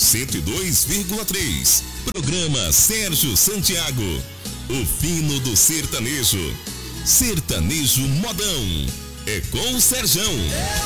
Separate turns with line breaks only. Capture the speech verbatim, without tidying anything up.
cento e dois vírgula três. Programa Sérgio Santiago, o fino do sertanejo. Sertanejo modão. É com o Serjão.